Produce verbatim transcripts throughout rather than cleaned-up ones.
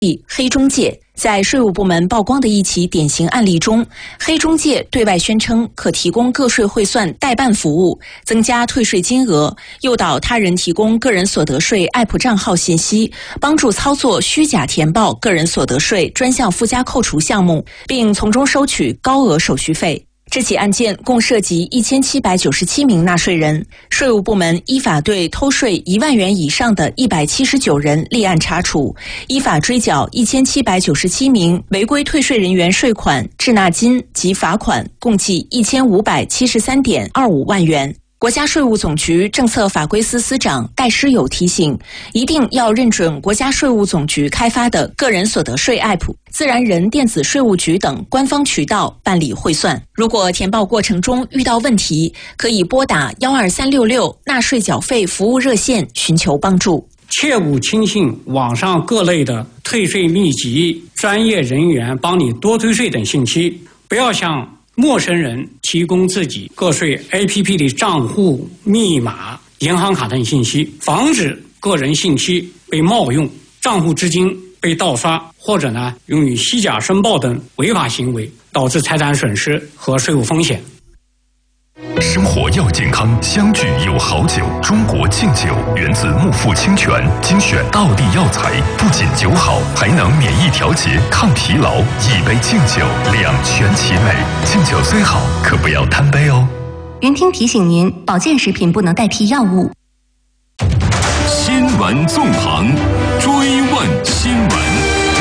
黑中介。在税务部门曝光的一起典型案例中，黑中介对外宣称可提供个税汇算代办服务，增加退税金额，诱导他人提供个人所得税 App 账号信息，帮助操作虚假填报个人所得税专项附加扣除项目，并从中收取高额手续费。这起案件共涉及一千七百九十七名纳税人，税务部门依法对偷税一万元以上的一百七十九人立案查处，依法追缴一千七百九十七名违规退税人员税款、滞纳金及罚款，共计一千五百七十三点二五万元。国家税务总局政策法规司司长戴诗友提醒，一定要认准国家税务总局开发的个人所得税 App、自然人电子税务局等官方渠道办理汇算。如果填报过程中遇到问题，可以拨打幺二三六六纳税缴费服务热线寻求帮助。 切勿轻信网上各类的退税秘籍、专业人员帮你多退税等信息，不要向陌生人提供自己个税 A P P 的账户密码、银行卡等信息，防止个人信息被冒用、账户资金被盗刷，或者呢用于虚假申报等违法行为，导致财产损失和税务风险。 生活要健康，相聚有好酒。中国敬酒源自木富清泉，精选道地药材，不仅酒好，还能免疫调节、抗疲劳。一杯敬酒，两全其美。敬酒虽好，可不要贪杯哦。 云听提醒您，保健食品不能代替药物。 新闻纵横，追问新闻。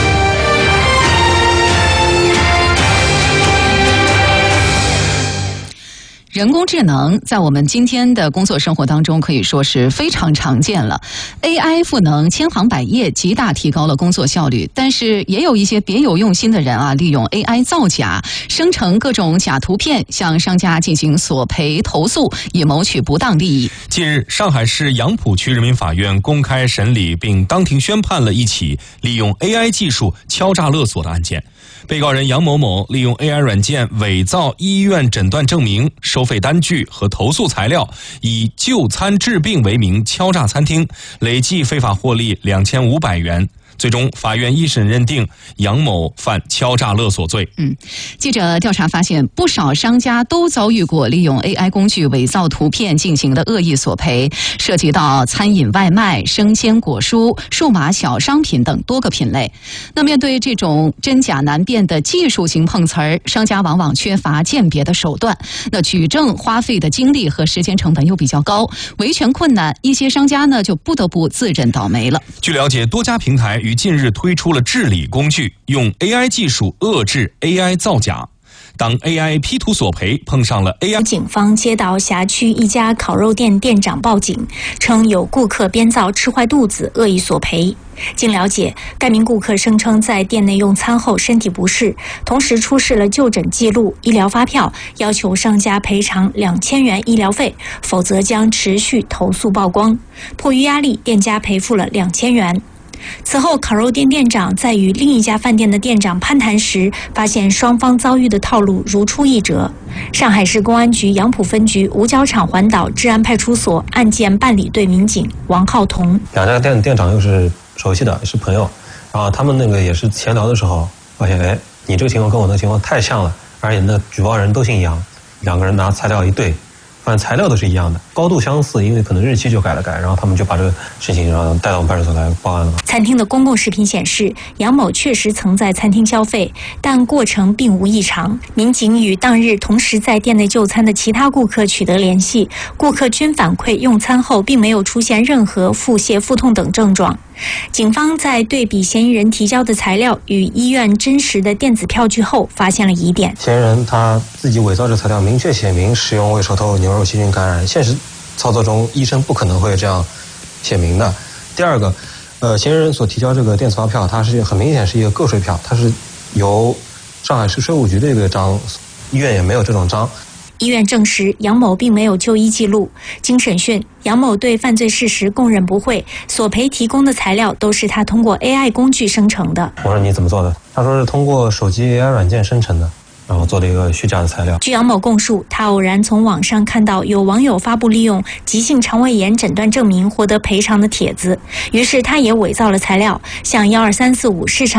人工智能在我们今天的工作生活当中可以说是非常常见了。A I 赋能千行百业，极大提高了工作效率。但是也有一些别有用心的人啊，利用 A I 造假，生成各种假图片，向商家进行索赔投诉，以谋取不当利益。 近日，上海市杨浦区人民法院公开审理并当庭宣判了一起利用 A I 技术敲诈勒索的案件。被告人杨某某利用 A I 软件伪造医院诊断证明、收费单据和投诉材料，以就餐治病为名敲诈餐厅，累计非法获利两千五百元。最终，法院一审认定杨某犯敲诈勒索罪。 嗯，记者调查发现，不少商家都遭遇过利用 A I 工具伪造图片进行的恶意索赔，涉及到餐饮外卖、生鲜果蔬、数码小商品等多个品类。那面对这种真假难辨的技术型碰瓷儿，商家往往缺乏鉴别的手段，那举证花费的精力和时间成本又比较高，维权困难，一些商家呢就不得不自认倒霉了。 据了解，多家平台于近日推出了治理工具，用 A I 技术遏制 A I 造假。当 A I P 图索赔碰上了 A I， 警方接到辖区一家烤肉店店长报警，称有顾客编造吃坏肚子，恶意索赔。经了解，该名顾客声称在店内用餐后身体不适，同时出示了就诊记录、医疗发票，要求商家赔偿两千元医疗费，否则将持续投诉曝光。迫于压力，店家赔付了两千元。此后，烤肉店店长在与另一家饭店的店长攀谈时，发现双方遭遇的套路如出一辙。上海市公安局杨浦分局五角场环岛治安派出所案件办理队民警王浩彤， 两家店店长又是熟悉的，也是朋友，然后他们那个也是闲聊的时候发现，哎，你这个情况跟我那个情况太像了，而且那举报人都姓杨，两个人拿材料一对，反正材料都是一样的，高度相似，因为可能日期就改了改，然后他们就把这个事情然后带到我们派出所来报案了。 餐厅的公共视频显示，杨某确实曾在餐厅消费，但过程并无异常。民警与当日同时在店内就餐的其他顾客取得联系，顾客均反馈用餐后并没有出现任何腹泻、腹痛等症状。警方在对比嫌疑人提交的材料与医院真实的电子票据后，发现了疑点。 嫌疑人他自己伪造这材料，明确写明使用胃熟透牛肉细菌感染，现实操作中医生不可能会这样写明的。第二个，呃，嫌疑人所提交这个电子发票，它是很明显是一个个税票，它是由上海市税务局的一个章，医院也没有这种章。 医院证实杨某并没有就医记录。经审讯，杨某对犯罪事实供认不讳，索赔提供的材料都是他通过 A I 工具生成的。 我说你怎么做的？他说是通过手机 A I 软件生成的。 然后做了一个虚假的材料。 据杨某供述，他偶然从网上看到有网友发布利用急性肠胃炎诊断证明获得赔偿的帖子，于是他也伪造了材料，向一二三四五市场